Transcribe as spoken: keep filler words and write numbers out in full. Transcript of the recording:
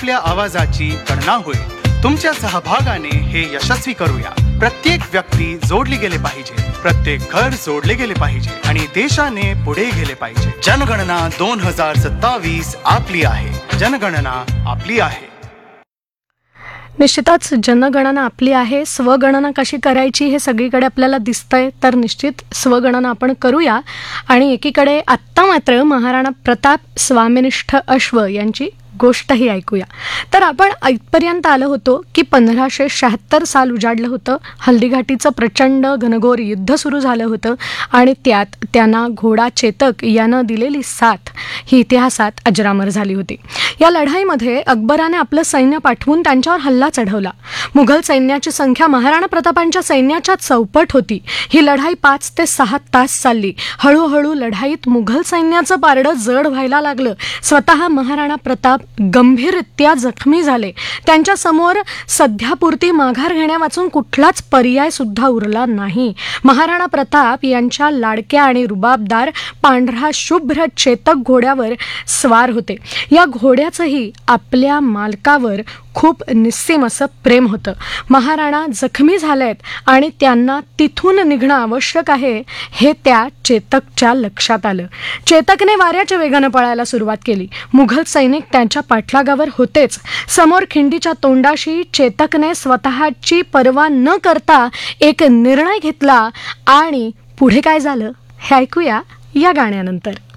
आपल्या आवाजाची गणना होईल. तुमच्या सहभागाने हे यशस्वी करूया. प्रत्येक व्यक्ती जोडली गेले पाहिजे, प्रत्येक घर जोडले गेले पाहिजे आणि देशाने पुढे गेले पाहिजे. जनगणना दोन हजार सत्तावीस आपली आहे. जनगणना आपली आहे. निश्चितच जनगणना आपली आहे. स्वगणना कशी करायची हे सगळीकडे आपल्याला दिसतंय, तर निश्चित स्वगणना आपण करूया. आणि एकीकडे आत्ता मात्र महाराणा प्रताप स्वामिनिष्ठ अश्व यांची गोष्टही ऐकूया. तर आपण इथपर्यंत आलो होतो की पंधराशे शहात्तर साल उजाडलं होतं. हल्दीघाटीचं प्रचंड घनघोर युद्ध सुरू झालं होतं आणि त्यात त्यांना घोडा चेतक यानं दिलेली साथ ही इतिहासात अजरामर झाली होती. या लढाईमध्ये अकबराने आपलं सैन्य पाठवून त्यांच्यावर हल्ला चढवला. मुघल सैन्याची संख्या महाराणा प्रतापांच्या सैन्याच्या चौपट होती. ही लढाई पाच ते सहा तास चालली. हळूहळू लढाईत मुघल सैन्याचं पारडं जड व्हायला लागलं. स्वतः महाराणा प्रताप गंभीररित्या जखमी झाले. त्यांच्या समोर सध्यापुरती माघार घेण्यावाचून कुठलाच पर्याय सुद्धा उरला नाही. महाराणा प्रताप यांच्या लाडक्या आणि रुबाबदार पांढरा शुभ्र चेतक घोड्यावर स्वार होते. या घोड्याचंही आपल्या मालकावर खूप निस्सीम असं प्रेम होतं. महाराणा जखमी झालेत आणि त्यांना तिथून निघणं आवश्यक आहे हे त्या चेतकच्या लक्षात आलं. चेतकने वाऱ्याच्या वेगानं पळायला सुरुवात केली. मुघल सैनिक त्यांच्या पाठलागावर होतेच. समोर खिंडीच्या तोंडाशी चेतकने स्वतःची पर्वा न करता एक निर्णय घेतला आणि पुढे काय झालं हे ऐकूया या गाण्यानंतर.